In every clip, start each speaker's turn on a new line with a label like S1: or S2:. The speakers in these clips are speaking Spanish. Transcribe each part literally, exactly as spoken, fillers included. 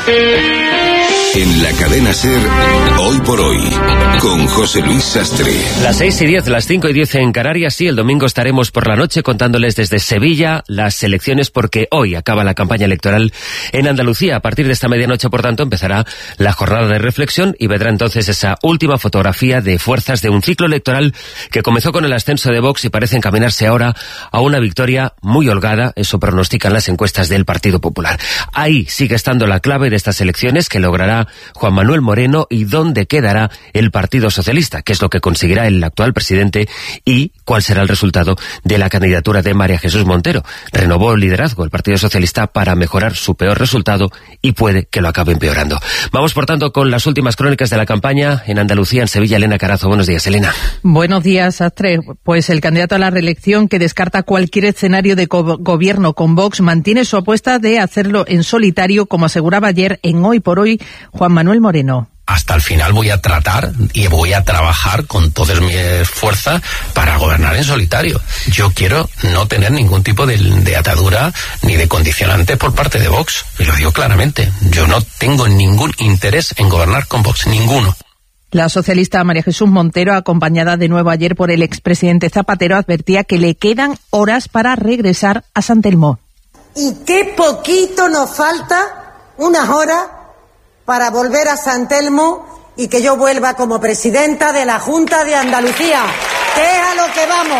S1: En la cadena SER, Hoy por Hoy, con José Luis Sastre.
S2: Las seis y diez, las cinco y diez en Canarias, sí, el domingo estaremos por la noche contándoles desde Sevilla las elecciones, porque hoy acaba la campaña electoral en Andalucía. A partir de esta medianoche, por tanto, empezará la jornada de reflexión y vendrá entonces esa última fotografía de fuerzas de un ciclo electoral que comenzó con el ascenso de Vox y parece encaminarse ahora a una victoria muy holgada, eso pronostican las encuestas del Partido Popular. Ahí sigue estando la clave de estas elecciones, que logrará Juan Manuel Moreno, y dónde quedará el Partido Socialista, qué es lo que conseguirá el actual presidente y cuál será el resultado de la candidatura de María Jesús Montero. Renovó el liderazgo el Partido Socialista para mejorar su peor resultado y puede que lo acabe empeorando. Vamos, por tanto, con las últimas crónicas de la campaña en Andalucía, en Sevilla. Elena Carazo, buenos días, Elena.
S3: Buenos días, Astre. Pues el candidato a la reelección, que descarta cualquier escenario de go- gobierno con Vox, mantiene su apuesta de hacerlo en solitario, como aseguraba ayer en Hoy por Hoy Juan Manuel Moreno.
S4: Hasta el final voy a tratar y voy a trabajar con todas mis fuerzas para gobernar en solitario. Yo quiero no tener ningún tipo de, de atadura ni de condicionante por parte de Vox. Y lo digo claramente. Yo no tengo ningún interés en gobernar con Vox, ninguno.
S3: La socialista María Jesús Montero, acompañada de nuevo ayer por el expresidente Zapatero, advertía que le quedan horas para regresar a San Telmo.
S5: Y qué poquito nos falta, unas horas, para volver a San Telmo y que yo vuelva como presidenta de la Junta de Andalucía, que es a lo que vamos.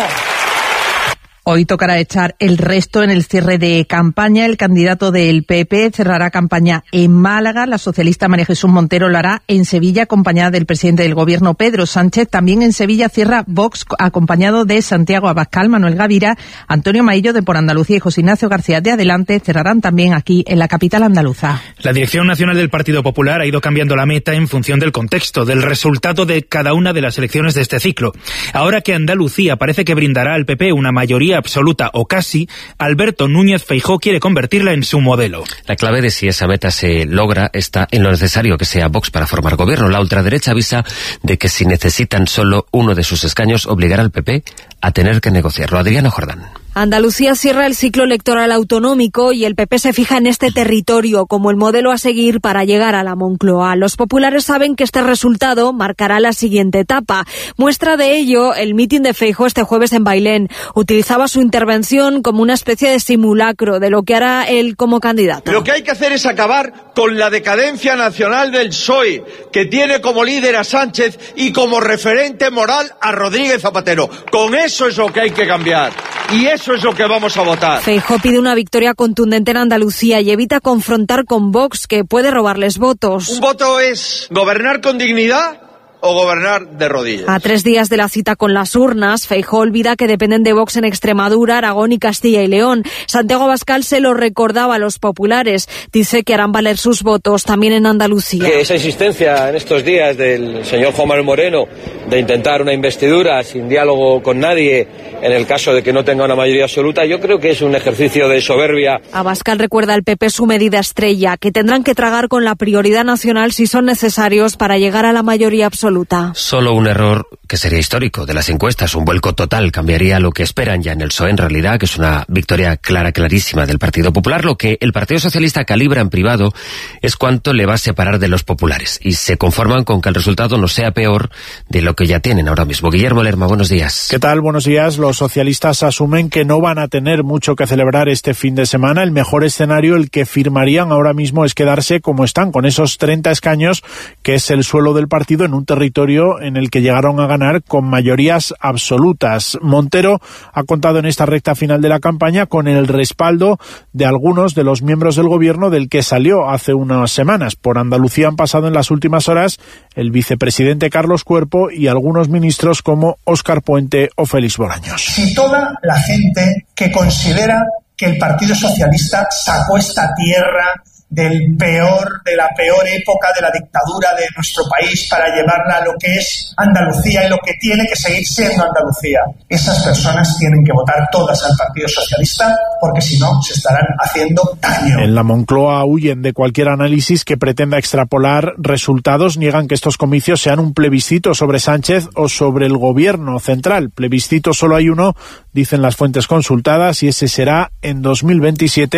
S3: Hoy tocará echar el resto en el cierre de campaña. El candidato del P P cerrará campaña en Málaga. La socialista María Jesús Montero lo hará en Sevilla, acompañada del presidente del Gobierno, Pedro Sánchez. También en Sevilla cierra Vox, acompañado de Santiago Abascal, Manuel Gavira, Antonio Maillo de Por Andalucía y José Ignacio García de Adelante. Cerrarán también aquí en la capital andaluza.
S6: La Dirección Nacional del Partido Popular ha ido cambiando la meta en función del contexto, del resultado de cada una de las elecciones de este ciclo. Ahora que Andalucía parece que brindará al P P una mayoría absoluta o casi, Alberto Núñez Feijóo quiere convertirla en su modelo.
S2: La clave de si esa meta se logra está en lo necesario que sea Vox para formar gobierno. La ultraderecha avisa de que si necesitan solo uno de sus escaños, obligará al P P a tener que negociarlo. Adriano Jordán.
S7: Andalucía cierra el ciclo electoral autonómico y el P P se fija en este territorio como el modelo a seguir para llegar a la Moncloa. Los populares saben que este resultado marcará la siguiente etapa. Muestra de ello el mitin de Feijóo este jueves en Bailén. Utilizaba su intervención como una especie de simulacro de lo que hará él como candidato.
S8: Lo que hay que hacer es acabar con la decadencia nacional del P S O E, que tiene como líder a Sánchez y como referente moral a Rodríguez Zapatero. Con eso es lo que hay que cambiar. Y eso es lo que vamos a votar.
S7: Feijóo pide una victoria contundente en Andalucía y evita confrontar con Vox, que puede robarles votos.
S8: Un voto es gobernar con dignidad o gobernar de rodillas.
S7: A tres días de la cita con las urnas, Feijóo olvida que dependen de Vox en Extremadura, Aragón y Castilla y León. Santiago Abascal se lo recordaba a los populares. Dice que harán valer sus votos también en Andalucía.
S9: Que esa insistencia en estos días del señor Juan Manuel Moreno de intentar una investidura sin diálogo con nadie en el caso de que no tenga una mayoría absoluta, yo creo que es un ejercicio de soberbia.
S7: Abascal recuerda al P P su medida estrella, que tendrán que tragar con la prioridad nacional si son necesarios para llegar a la mayoría absoluta.
S2: Solo un error que sería histórico de las encuestas, un vuelco total, cambiaría lo que esperan ya en el P S O E en realidad, que es una victoria clara, clarísima del Partido Popular. Lo que el Partido Socialista calibra en privado es cuánto le va a separar de los populares y se conforman con que el resultado no sea peor de lo que ya tienen ahora mismo. Guillermo Lerma, buenos días.
S10: ¿Qué tal? Buenos días. Los socialistas asumen que no van a tener mucho que celebrar este fin de semana. El mejor escenario, el que firmarían ahora mismo, es quedarse como están, con esos treinta escaños, que es el suelo del partido en un territorio en el que llegaron a ganar con mayorías absolutas. Montero ha contado en esta recta final de la campaña con el respaldo de algunos de los miembros del gobierno del que salió hace unas semanas. Por Andalucía han pasado en las últimas horas el vicepresidente Carlos Cuerpo y algunos ministros como Óscar Puente o Félix Bolaños.
S11: Si toda la gente que considera que el Partido Socialista sacó esta tierra del peor, de la peor época de la dictadura de nuestro país para llevarla a lo que es Andalucía y lo que tiene que seguir siendo Andalucía, esas personas tienen que votar todas al Partido Socialista, porque si no se estarán haciendo daño.
S10: En la Moncloa huyen de cualquier análisis que pretenda extrapolar resultados. Niegan que estos comicios sean un plebiscito sobre Sánchez o sobre el gobierno central. Plebiscito solo hay uno, dicen las fuentes consultadas, y ese será en dos mil veintisiete,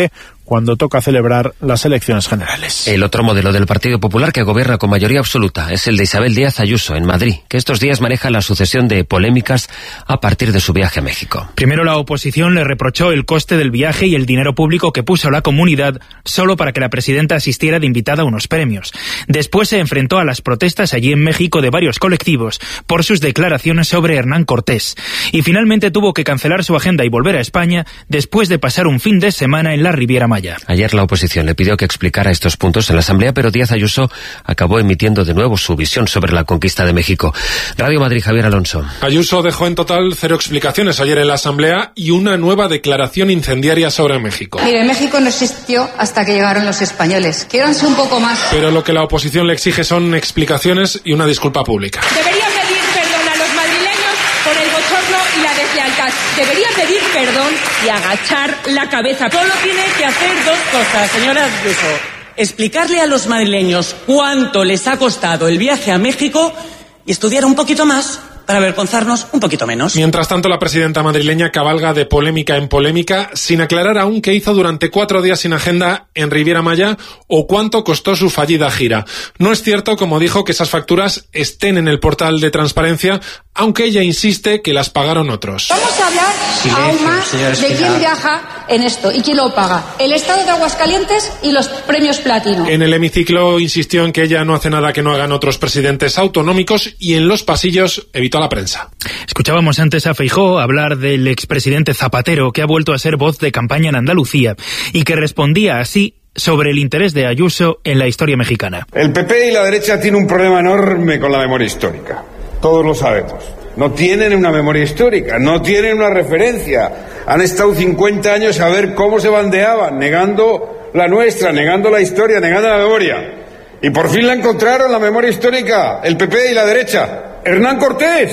S10: cuando toca celebrar las elecciones generales.
S2: El otro modelo del Partido Popular que gobierna con mayoría absoluta es el de Isabel Díaz Ayuso en Madrid, que estos días maneja la sucesión de polémicas a partir de su viaje a México.
S6: Primero la oposición le reprochó el coste del viaje y el dinero público que puso la comunidad solo para que la presidenta asistiera de invitada a unos premios. Después se enfrentó a las protestas allí en México de varios colectivos por sus declaraciones sobre Hernán Cortés. Y finalmente tuvo que cancelar su agenda y volver a España después de pasar un fin de semana en la Riviera Maya.
S2: Ayer la oposición le pidió que explicara estos puntos en la Asamblea, pero Díaz Ayuso acabó emitiendo de nuevo su visión sobre la conquista de México. Radio Madrid, Javier Alonso.
S12: Ayuso dejó en total cero explicaciones ayer en la Asamblea y una nueva declaración incendiaria sobre México.
S13: Mire, México no existió hasta que llegaron los españoles. Quiéranse un poco más.
S12: Pero lo que la oposición le exige son explicaciones y una disculpa pública.
S14: Debería pedir perdón a los madrileños por el bochorno y la deslealtad. Debería pedir perdón y agachar la cabeza. Solo tiene que hacer dos cosas, señora Ayuso. Explicarle a los madrileños cuánto les ha costado el viaje a México y estudiar un poquito más para avergonzarnos un poquito menos.
S12: Mientras tanto, la presidenta madrileña cabalga de polémica en polémica sin aclarar aún qué hizo durante cuatro días sin agenda en Riviera Maya o cuánto costó su fallida gira. No es cierto, como dijo, que esas facturas estén en el portal de transparencia, aunque ella insiste que las pagaron otros.
S13: Vamos a hablar Silencio, aún más de quién viaja en esto y quién lo paga. El Estado de Aguascalientes y los premios Platino.
S12: En el hemiciclo insistió en que ella no hace nada que no hagan otros presidentes autonómicos y en los pasillos evitó a la prensa.
S6: Escuchábamos antes a Feijóo hablar del expresidente Zapatero, que ha vuelto a ser voz de campaña en Andalucía y que respondía así sobre el interés de Ayuso en la historia mexicana.
S15: El P P y la derecha tienen un problema enorme con la memoria histórica. Todos lo sabemos. No tienen una memoria histórica, no tienen una referencia. Han estado cincuenta años a ver cómo se bandeaban, negando la nuestra, negando la historia, negando la memoria. Y por fin la encontraron, la memoria histórica, el P P y la derecha. Hernán Cortés.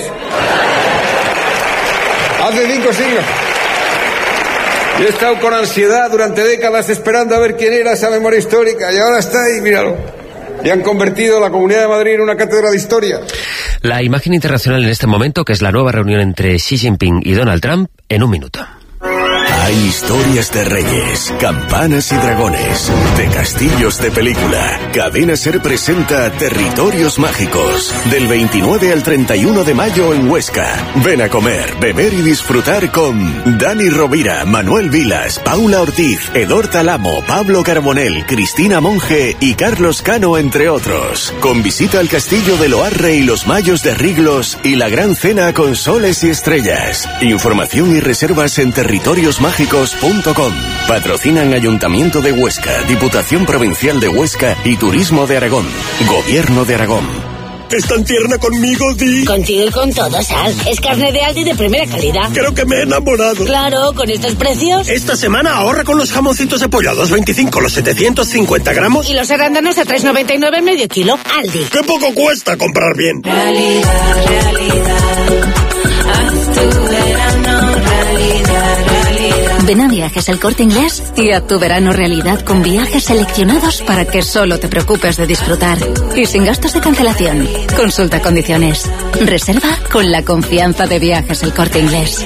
S15: Hace cinco siglos. Yo he estado con ansiedad durante décadas esperando a ver quién era esa memoria histórica y ahora está ahí, míralo. Y han convertido la Comunidad de Madrid en una cátedra de historia.
S2: La imagen internacional en este momento, que es la nueva reunión entre Xi Jinping y Donald Trump, en un minuto.
S1: Hay historias de reyes, campanas y dragones, de castillos de película. Cadena SER presenta Territorios Mágicos, del veintinueve al treinta y uno de mayo en Huesca. Ven a comer, beber y disfrutar con Dani Rovira, Manuel Vilas, Paula Ortiz, Edor Talamo, Pablo Carbonell, Cristina Monge y Carlos Cano, entre otros. Con visita al castillo de Loarre y los Mayos de Riglos y la gran cena con soles y estrellas. Información y reservas en territorios mágicos punto com. Patrocinan Ayuntamiento de Huesca, Diputación Provincial de Huesca y Turismo de Aragón. Gobierno de Aragón.
S16: ¿Es tan tierna conmigo, Di?
S17: Contigo y con todo, Sal. Es carne de Aldi de primera calidad.
S16: Creo que me he enamorado.
S17: Claro, con estos precios.
S16: Esta semana ahorra con los jamoncitos de pollo a dos veinticinco los setecientos cincuenta gramos.
S17: Y los arándanos a tres noventa y nueve medio kilo. Aldi.
S16: ¡Qué poco cuesta comprar bien!
S17: Realidad, realidad. Haz tu verano realidad, realidad.
S18: Ven a Viajes El Corte Inglés y haz tu verano realidad con viajes seleccionados para que solo te preocupes de disfrutar y sin gastos de cancelación. Consulta condiciones. Reserva con la confianza de Viajes El Corte Inglés.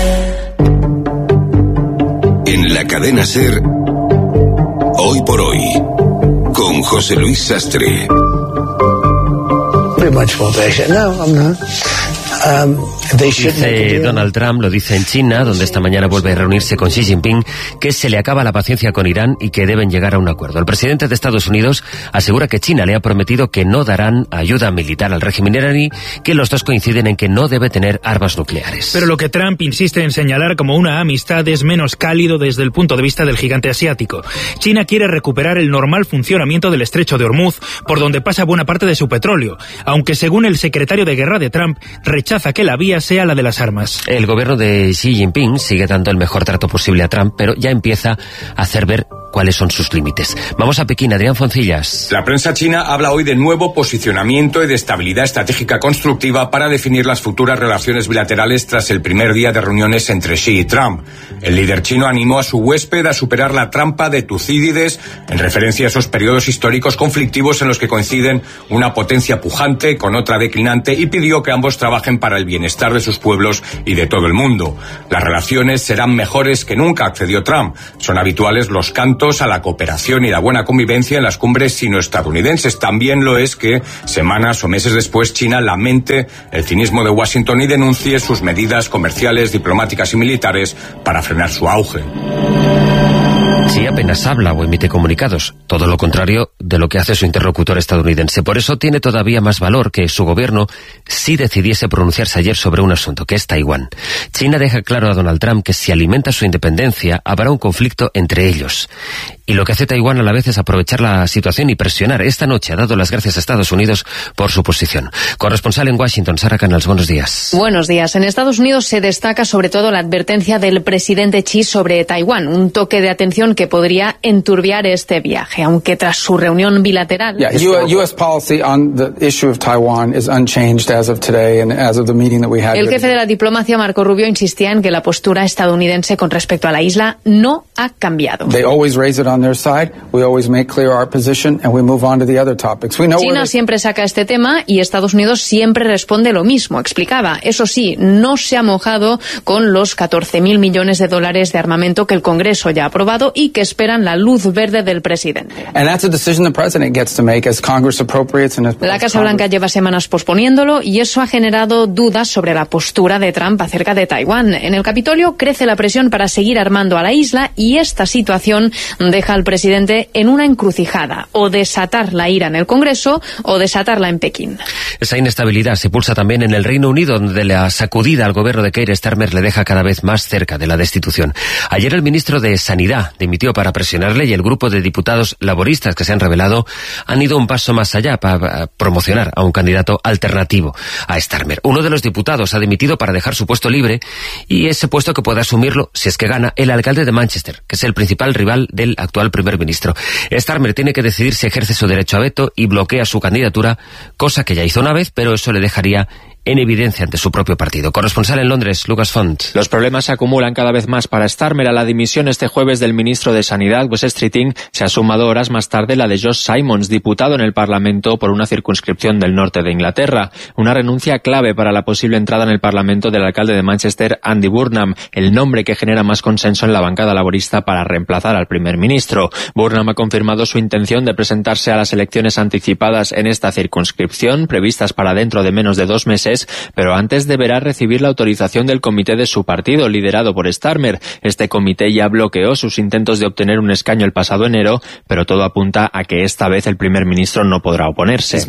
S1: En la cadena SER, Hoy por Hoy, con José Luis Sastre.
S19: Pretty much more patient. No, I'm not. Um,
S2: Dice Donald Trump, lo dice en China, donde esta mañana vuelve a reunirse con Xi Jinping, que se le acaba la paciencia con Irán y que deben llegar a un acuerdo. El presidente de Estados Unidos asegura que China le ha prometido que no darán ayuda militar al régimen iraní, que los dos coinciden en que no debe tener armas nucleares.
S6: Pero lo que Trump insiste en señalar como una amistad es menos cálido desde el punto de vista del gigante asiático. China quiere recuperar el normal funcionamiento del estrecho de Hormuz, por donde pasa buena parte de su petróleo, aunque según el secretario de guerra de Trump, rechaza que la vía sea la de las armas.
S2: El gobierno de Xi Jinping sigue dando el mejor trato posible a Trump, pero ya empieza a hacer ver cuáles son sus límites. Vamos a Pekín, Adrián Foncillas.
S20: La prensa china habla hoy de nuevo posicionamiento y de estabilidad estratégica constructiva para definir las futuras relaciones bilaterales tras el primer día de reuniones entre Xi y Trump. El líder chino animó a su huésped a superar la trampa de Tucídides en referencia a esos periodos históricos conflictivos en los que coinciden una potencia pujante con otra declinante y pidió que ambos trabajen para el bienestar de sus pueblos y de todo el mundo. Las relaciones serán mejores que nunca, accedió Trump. Son habituales los cantos prontos a la cooperación y la buena convivencia en las cumbres sino-estadounidenses. También lo es que semanas o meses después China lamente el cinismo de Washington y denuncie sus medidas comerciales, diplomáticas y militares para frenar su auge.
S2: Xi apenas habla o emite comunicados, todo lo contrario de lo que hace su interlocutor estadounidense. Por eso tiene todavía más valor que su gobierno si decidiese pronunciarse ayer sobre un asunto, que es Taiwán. China deja claro a Donald Trump que si alimenta su independencia, habrá un conflicto entre ellos. Y lo que hace Taiwán a la vez es aprovechar la situación y presionar. Esta noche ha dado las gracias a Estados Unidos por su posición. Corresponsal en Washington, Sara Canals, buenos días.
S21: Buenos días. En Estados Unidos se destaca sobre todo la advertencia del presidente Xi sobre Taiwán, un toque de atención que podría enturbiar este viaje, aunque tras su reunión bilateral...
S22: Yeah, U S policy on the issue of Taiwan is unchanged as of today and as of the meeting that we had.
S21: El jefe de la diplomacia, Marco Rubio, insistía en que la postura estadounidense con respecto a la isla no ha cambiado.
S22: They always raise it on their side. We always make clear our position and we move on to the other topics. We know
S21: China siempre saca este tema y Estados Unidos siempre responde lo mismo, explicaba. Eso sí, no se ha mojado con los catorce mil millones de dólares de armamento que el Congreso ya ha aprobado y que esperan la luz verde del presidente.
S22: And that's a decision the president gets to make as Congress appropriates and as
S21: La Casa Blanca lleva semanas posponiéndolo y eso ha generado dudas sobre la postura de Trump acerca de Taiwán. En el Capitolio crece la presión para seguir armando a la isla y esta situación deja al presidente en una encrucijada, o desatar la ira en el Congreso o desatarla en Pekín.
S2: Esa inestabilidad se pulsa también en el Reino Unido, donde la sacudida al gobierno de Keir Starmer le deja cada vez más cerca de la destitución. Ayer el ministro de Sanidad dimitió para presionarle y el grupo de diputados laboristas que se han revelado han ido un paso más allá para promocionar a un candidato alternativo a Starmer. Uno de los diputados ha dimitido para dejar su puesto libre y ese puesto que puede asumirlo, si es que gana, el alcalde de Manchester, que es el principal rival del actual primer ministro. Starmer tiene que decidir si ejerce su derecho a veto y bloquea su candidatura, cosa que ya hizo una vez, pero eso le dejaría en evidencia ante su propio partido. Corresponsal en Londres, Lucas Font.
S23: Los problemas se acumulan cada vez más para Starmer. A la dimisión este jueves del ministro de Sanidad, Wes Streeting, se ha sumado horas más tarde la de Josh Simons, diputado en el Parlamento por una circunscripción del norte de Inglaterra. Una renuncia clave para la posible entrada en el Parlamento del alcalde de Manchester, Andy Burnham, el nombre que genera más consenso en la bancada laborista para reemplazar al primer ministro. Burnham ha confirmado su intención de presentarse a las elecciones anticipadas en esta circunscripción, previstas para dentro de menos de dos meses, pero antes deberá recibir la autorización del comité de su partido, liderado por Starmer. Este comité ya bloqueó sus intentos de obtener un escaño el pasado enero, pero todo apunta a que esta vez el primer ministro no podrá oponerse.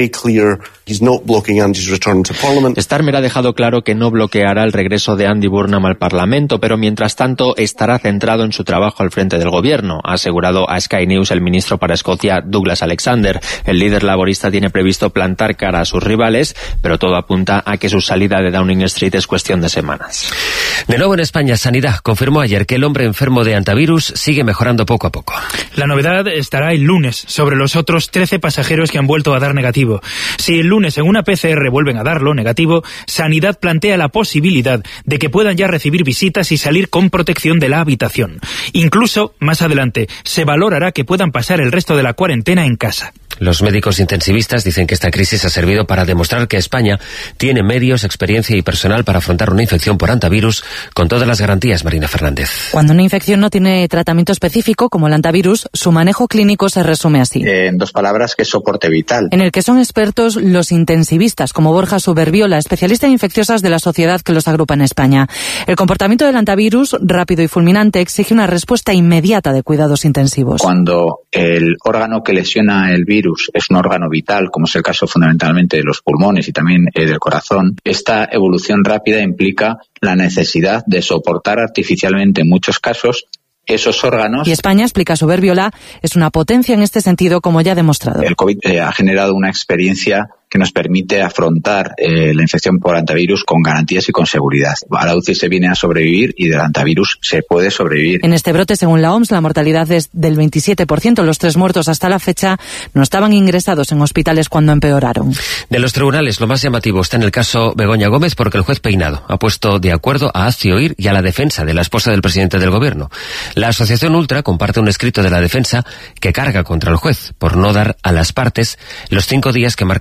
S23: Starmer ha dejado claro que no bloqueará el regreso de Andy Burnham al Parlamento, pero mientras tanto estará centrado en su trabajo al frente del gobierno, ha asegurado a Sky News el ministro para Escocia, Douglas Alexander. El líder laborista tiene previsto plantar cara a sus rivales, pero todo apunta a que su salida de Downing Street es cuestión de semanas.
S2: De nuevo en España, Sanidad confirmó ayer que el hombre enfermo de antivirus sigue mejorando poco a poco.
S6: La novedad estará el lunes sobre los otros trece pasajeros que han vuelto a dar negativo. Si el lunes en una P C R vuelven a darlo negativo, Sanidad plantea la posibilidad de que puedan ya recibir visitas y salir con protección de la habitación. Incluso, más adelante, se valorará que puedan pasar el resto de la cuarentena en casa.
S2: Los médicos intensivistas dicen que esta crisis ha servido para demostrar que España tiene medios, experiencia y personal para afrontar una infección por antivirus con todas las garantías, Marina Fernández.
S24: Cuando una infección no tiene tratamiento específico, como el antivirus, su manejo clínico se resume así.
S25: Eh, en dos palabras, que es soporte vital.
S24: En el que son expertos los intensivistas, como Borja Suberbiola, especialista en infecciosas de la sociedad que los agrupa en España. El comportamiento del antivirus, rápido y fulminante, exige una respuesta inmediata de cuidados intensivos.
S25: Cuando el órgano que lesiona el virus es un órgano vital, como es el caso fundamentalmente de los pulmones y también eh, del corazón, esta evolución rápida implica la necesidad de soportar artificialmente en muchos casos esos órganos.
S24: Y España, explica Suberbiola, es una potencia en este sentido, como ya ha demostrado.
S25: El COVID eh, ha generado una experiencia que nos permite afrontar eh, la infección por antivirus con garantías y con seguridad. A la U C I se viene a sobrevivir y del antivirus se puede sobrevivir.
S24: En este brote, según la O M S, la mortalidad es del veintisiete por ciento. Los tres muertos hasta la fecha no estaban ingresados en hospitales cuando empeoraron.
S2: De los tribunales, lo más llamativo está en el caso Begoña Gómez, porque el juez Peinado ha puesto de acuerdo a Hazte Oír y a la defensa de la esposa del presidente del gobierno. La asociación Ultra comparte un escrito de la defensa que carga contra el juez por no dar a las partes los cinco días que marca la ley para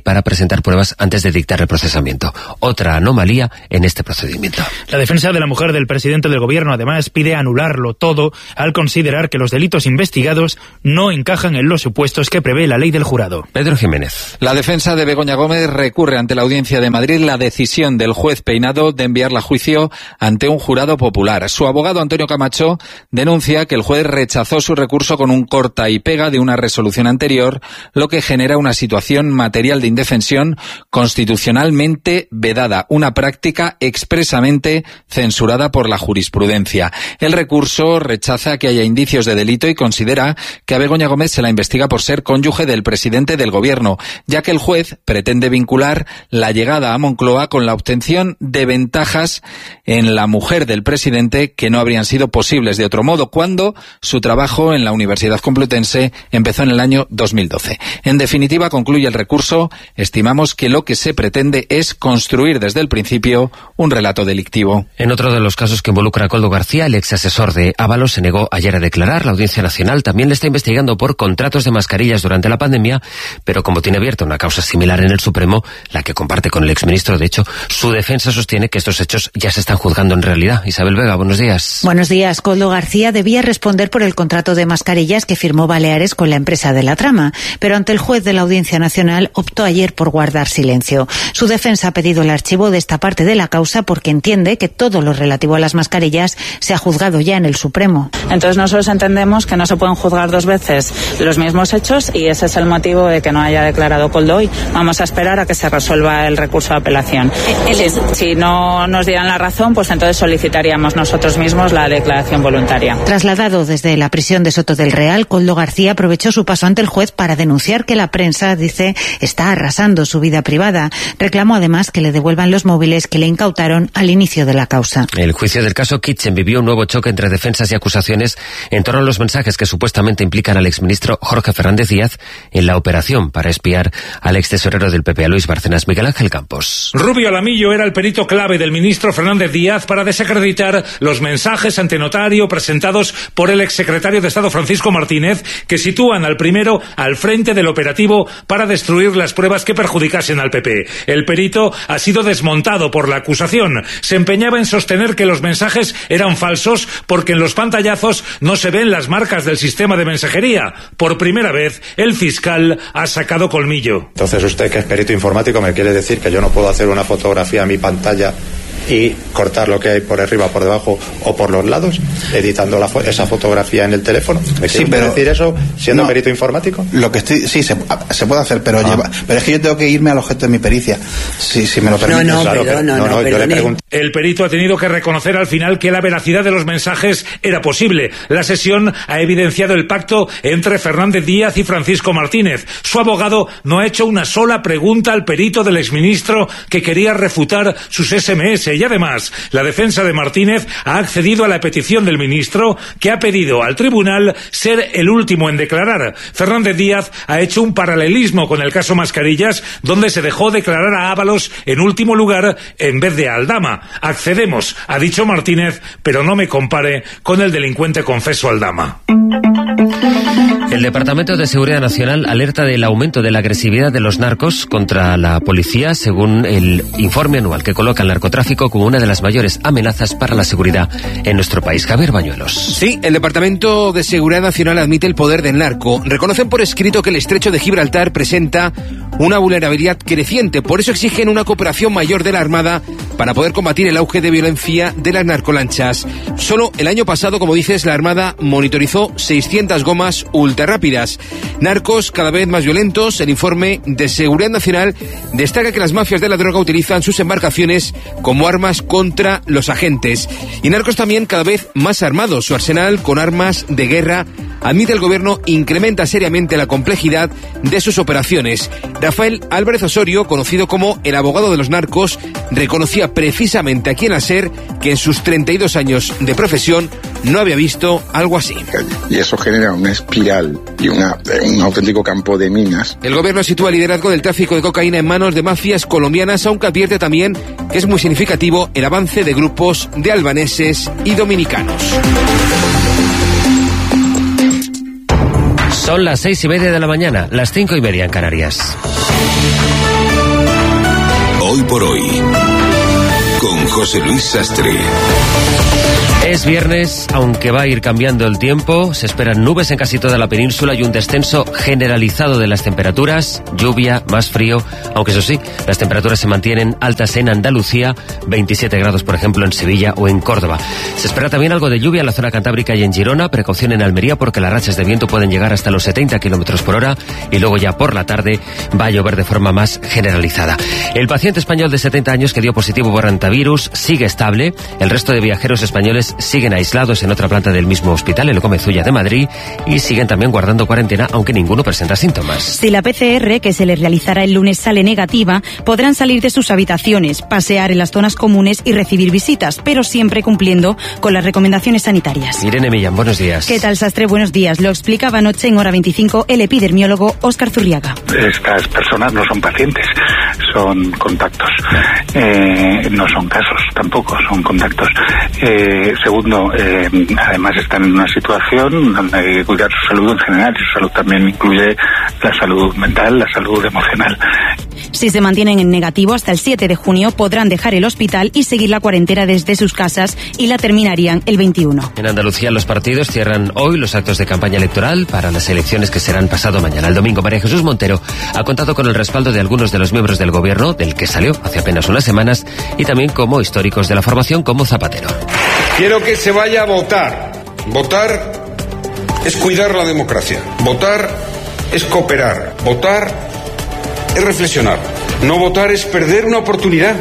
S2: para presentar pruebas antes de dictar el procesamiento. Otra anomalía en este procedimiento.
S6: La defensa de la mujer del presidente del gobierno además pide anularlo todo al considerar que los delitos investigados no encajan en los supuestos que prevé la ley del jurado.
S2: Pedro Jiménez.
S3: La defensa de Begoña Gómez recurre ante la Audiencia de Madrid la decisión del juez Peinado de enviarla a juicio ante un jurado popular. Su abogado Antonio Camacho denuncia que el juez rechazó su recurso con un corta y pega de una resolución anterior, lo que genera una situación material de indefensión constitucionalmente vedada, una práctica expresamente censurada por la jurisprudencia. El recurso rechaza que haya indicios de delito y considera que a Begoña Gómez se la investiga por ser cónyuge del presidente del gobierno, ya que el juez pretende vincular la llegada a Moncloa con la obtención de ventajas en la mujer del presidente que no habrían sido posibles de otro modo, cuando su trabajo en la Universidad Complutense empezó en el año dos mil doce. En definitiva, concluye el recurso, estimamos que lo que se pretende es construir desde el principio un relato delictivo.
S2: En otro de los casos que involucra a Koldo García, el ex asesor de Ábalos se negó ayer a declarar. La Audiencia Nacional también le está investigando por contratos de mascarillas durante la pandemia, pero como tiene abierta una causa similar en el Supremo, la que comparte con el exministro, de hecho, su defensa sostiene que estos hechos ya se están juzgando en realidad. Isabel Vega, buenos días.
S4: Buenos días. Koldo García debía responder por el contrato de mascarillas que firmó Baleares con la empresa de la trama, pero ante el juez de la Audiencia Nacional optó ayer por guardar silencio. Su defensa ha pedido el archivo de esta parte de la causa porque entiende que todo lo relativo a las mascarillas se ha juzgado ya en el Supremo.
S5: Entonces nosotros entendemos que no se pueden juzgar dos veces los mismos hechos y ese es el motivo de que no haya declarado Koldo hoy. Vamos a esperar a que se resuelva el recurso de apelación. Si, si no nos dieran la razón, pues entonces solicitaríamos nosotros mismos la declaración voluntaria.
S4: Trasladado desde la prisión de Soto del Real, Koldo García aprovechó su paso ante el juez para denunciar que la prensa, dice, está arrasando su vida privada. Reclamó además que le devuelvan los móviles que le incautaron al inicio de la causa.
S2: El juicio del caso Kitchen vivió un nuevo choque entre defensas y acusaciones en torno a los mensajes que supuestamente implican al exministro Jorge Fernández Díaz en la operación para espiar al ex tesorero del P P, a Luis Bárcenas. Miguel Ángel Campos.
S8: Rubio Lamillo era el perito clave del ministro Fernández Díaz para desacreditar los mensajes ante notario presentados por el exsecretario de Estado Francisco Martínez, que sitúan al primero al frente del operativo para destruir las pruebas que perjudicasen al P P. El perito ha sido desmontado por la acusación. Se empeñaba en sostener que los mensajes eran falsos porque en los pantallazos no se ven las marcas del sistema de mensajería. Por primera vez, el fiscal ha sacado colmillo.
S9: Entonces usted, que es perito informático, me quiere decir que yo no puedo hacer una fotografía a mi pantalla y cortar lo que hay por arriba, por debajo o por los lados, editando la fo esa fotografía en el teléfono. ¿Me
S26: sí, pero
S9: decir eso siendo
S26: no,
S9: perito informático?
S26: Lo que estoy, sí, se, se puede hacer, pero ah. lleva, pero es que yo tengo que irme al objeto de mi pericia. Si, si me lo permite.
S8: No, no,
S9: claro,
S8: pero,
S9: que,
S8: no,
S9: no, no,
S8: no,
S9: yo le pregunto.
S8: El perito ha tenido que reconocer al final que la veracidad de los mensajes era posible. La sesión ha evidenciado el pacto entre Fernández Díaz y Francisco Martínez. Su abogado no ha hecho una sola pregunta al perito del exministro que quería refutar sus ese eme ese y además la defensa de Martínez ha accedido a la petición del ministro, que ha pedido al tribunal ser el último en declarar. Fernández Díaz ha hecho un paralelismo con el caso Mascarillas, donde se dejó declarar a Ábalos en último lugar en vez de a Aldama. Accedemos, ha dicho Martínez, pero no me compare con el delincuente confeso Aldama.
S2: El Departamento de Seguridad Nacional alerta del aumento de la agresividad de los narcos contra la policía, según el informe anual que coloca el narcotráfico como una de las mayores amenazas para la seguridad en nuestro país. Javier Bañuelos.
S27: Sí, el Departamento de Seguridad Nacional admite el poder del narco. Reconocen por escrito que el estrecho de Gibraltar presenta una vulnerabilidad creciente. Por eso exigen una cooperación mayor de la Armada para poder combatir el auge de violencia de las narcolanchas. Solo el año pasado, como dices, la Armada monitorizó seiscientas gomas ultrarrápidas. Narcos cada vez más violentos. El informe de Seguridad Nacional destaca que las mafias de la droga utilizan sus embarcaciones como armas contra los agentes. Y narcos también cada vez más armados. Su arsenal con armas de guerra, admite el gobierno, incrementa seriamente la complejidad de sus operaciones. Rafael Álvarez Osorio, conocido como el abogado de los narcos, reconocía precisamente aquí en la SER que en sus treinta y dos años de profesión no había visto algo así.
S28: Y eso genera una espiral y una, un auténtico campo de minas.
S27: El gobierno sitúa el liderazgo del tráfico de cocaína en manos de mafias colombianas, aunque advierte también que es muy significativo el avance de grupos de albaneses y dominicanos.
S2: Son las seis y media de la mañana, las cinco y media en Canarias.
S1: Hoy por hoy, con José Luis Sastre.
S2: Es viernes, aunque va a ir cambiando el tiempo, se esperan nubes en casi toda la península y un descenso generalizado de las temperaturas, lluvia, más frío, aunque eso sí, las temperaturas se mantienen altas en Andalucía, veintisiete grados por ejemplo en Sevilla o en Córdoba. Se espera también algo de lluvia en la zona cantábrica y en Girona, precaución en Almería porque las rachas de viento pueden llegar hasta los setenta kilómetros por hora y luego ya por la tarde va a llover de forma más generalizada. El paciente español de setenta años que dio positivo por hantavirus sigue estable, el resto de viajeros españoles siguen aislados en otra planta del mismo hospital, el Gómez Ulla de Madrid, y siguen también guardando cuarentena, aunque ninguno presenta síntomas.
S7: Si la P C R, que se les realizará el lunes, sale negativa, podrán salir de sus habitaciones, pasear en las zonas comunes y recibir visitas, pero siempre cumpliendo con las recomendaciones sanitarias.
S2: Irene Millán, buenos días.
S7: ¿Qué tal, Sastre? Buenos días. Lo explicaba anoche en Hora veinticinco el epidemiólogo Óscar Zurriaga.
S10: Estas personas no son pacientes, son contactos. Eh, no son casos tampoco, son contactos. Eh, Segundo, eh, además están en una situación donde hay que cuidar su salud en general, y su salud también incluye la salud mental, la salud emocional.
S7: Si se mantienen en negativo hasta el siete de junio, podrán dejar el hospital y seguir la cuarentena desde sus casas y la terminarían el veintiuno.
S2: En Andalucía los partidos cierran hoy los actos de campaña electoral para las elecciones que serán pasado mañana. El domingo, María Jesús Montero ha contado con el respaldo de algunos de los miembros del gobierno, del que salió hace apenas unas semanas, y también como históricos de la formación como Zapatero.
S11: Quiero que se vaya a votar. Votar es cuidar la democracia. Votar es cooperar. Votar es reflexionar. No votar es perder una oportunidad.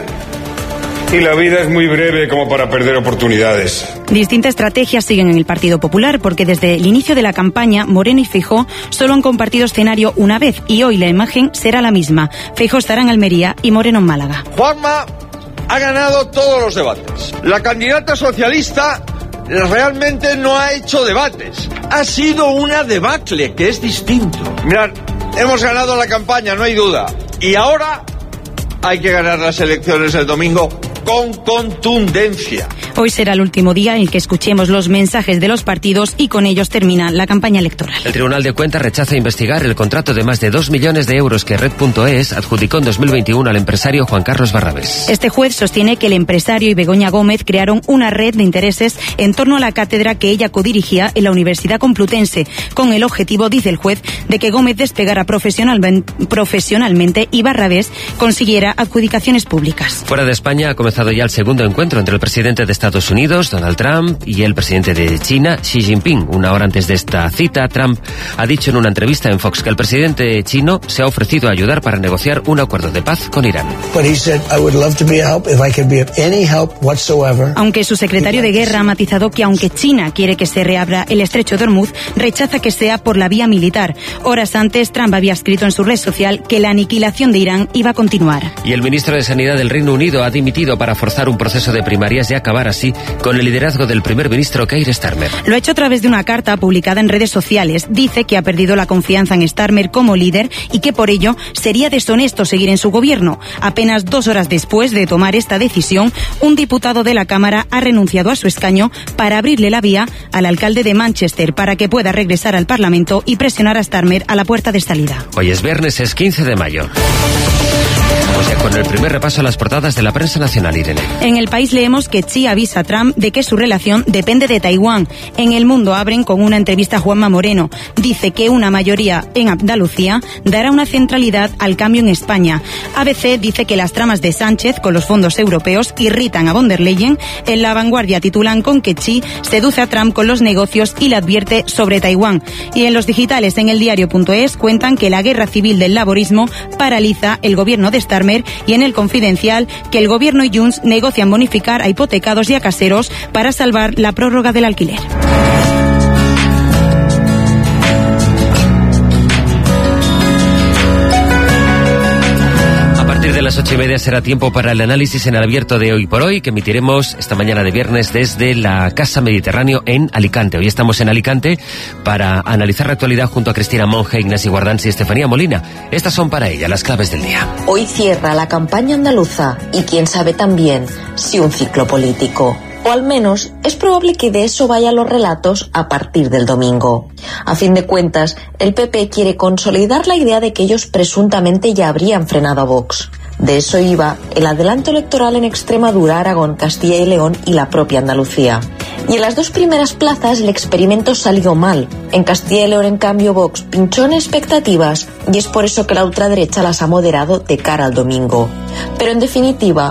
S11: Y la vida es muy breve como para perder oportunidades.
S7: Distintas estrategias siguen en el Partido Popular porque desde el inicio de la campaña Moreno y Feijóo solo han compartido escenario una vez y hoy la imagen será la misma. Feijóo estará en Almería y Moreno en Málaga.
S12: Juanma ha ganado todos los debates. La candidata socialista realmente no ha hecho debates. Ha sido una debacle, que es distinto. Mirad, hemos ganado la campaña, no hay duda. Y ahora hay que ganar las elecciones el domingo con contundencia.
S7: Hoy será el último día en el que escuchemos los mensajes de los partidos y con ellos termina la campaña electoral.
S2: El Tribunal de Cuentas rechaza investigar el contrato de más de dos millones de euros que Red punto es adjudicó en dos mil veintiuno al empresario Juan Carlos Barrabés.
S7: Este juez sostiene que el empresario y Begoña Gómez crearon una red de intereses en torno a la cátedra que ella codirigía en la Universidad Complutense, con el objetivo, dice el juez, de que Gómez despegara profesionalmente, profesionalmente y Barrabés consiguiera adjudicaciones públicas.
S2: Fuera de España ha comenzado ya el segundo encuentro entre el presidente de Estados Unidos, Donald Trump, y el presidente de China, Xi Jinping. Una hora antes de esta cita, Trump ha dicho en una entrevista en Fox que el presidente chino se ha ofrecido a ayudar para negociar un acuerdo de paz con Irán.
S7: Aunque su secretario de Guerra ha matizado que aunque China quiere que se reabra el estrecho de Hormuz, rechaza que sea por la vía militar. Horas antes, Trump había escrito en su red social que la aniquilación de Irán iba a continuar.
S2: Y el ministro de Sanidad del Reino Unido ha dimitido para forzar un proceso de primarias y acabar así con el liderazgo del primer ministro Keir Starmer.
S7: Lo ha hecho a través de una carta publicada en redes sociales. Dice que ha perdido la confianza en Starmer como líder y que por ello sería deshonesto seguir en su gobierno. Apenas dos horas después de tomar esta decisión, un diputado de la Cámara ha renunciado a su escaño para abrirle la vía al alcalde de Manchester para que pueda regresar al Parlamento y presionar a Starmer a la puerta de salida.
S2: Hoy es viernes, es quince de mayo. Vamos ya con el primer repaso a las portadas de la prensa nacional, Irene.
S7: En El País leemos que Xi avisa a Trump de que su relación depende de Taiwán. En El Mundo abren con una entrevista a Juanma Moreno. Dice que una mayoría en Andalucía dará una centralidad al cambio en España. A B C dice que las tramas de Sánchez con los fondos europeos irritan a von der Leyen. En La Vanguardia titulan con que Xi seduce a Trump con los negocios y le advierte sobre Taiwán. Y en los digitales, en eldiario punto es, cuentan que la guerra civil del laborismo paraliza el gobierno de Starmer, y en El Confidencial que el gobierno y Junts negocian bonificar a hipotecados y a caseros para salvar la prórroga del alquiler.
S2: De las ocho y media será tiempo para el análisis en el abierto de Hoy por Hoy, que emitiremos esta mañana de viernes desde la Casa Mediterráneo en Alicante. Hoy estamos en Alicante para analizar la actualidad junto a Cristina Monge, Ignacio Guardans y Estefanía Molina. Estas son para ella las claves del día.
S13: Hoy cierra la campaña andaluza y quién sabe también si un ciclo político. O al menos es probable que de eso vayan los relatos a partir del domingo. A fin de cuentas, el P P quiere consolidar la idea de que ellos presuntamente ya habrían frenado a Vox. De eso iba el adelanto electoral en Extremadura, Aragón, Castilla y León y la propia Andalucía. Y en las dos primeras plazas el experimento salió mal. En Castilla y León, en cambio, Vox pinchó en expectativas y es por eso que la ultraderecha las ha moderado de cara al domingo. Pero en definitiva,